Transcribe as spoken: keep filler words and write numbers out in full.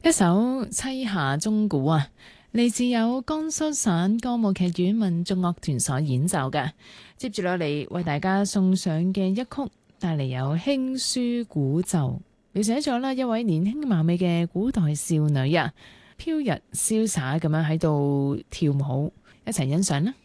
一首棲霞鐘鼓啊，嚟自有江蘇省歌舞劇院民族樂團所演奏嘅。接住落嚟為大家送上嘅一曲，帶嚟有輕舒古奏，描寫咗啦一位年輕貌美嘅古代少女啊，飄逸瀟灑咁樣喺度跳舞，一齊欣賞啦。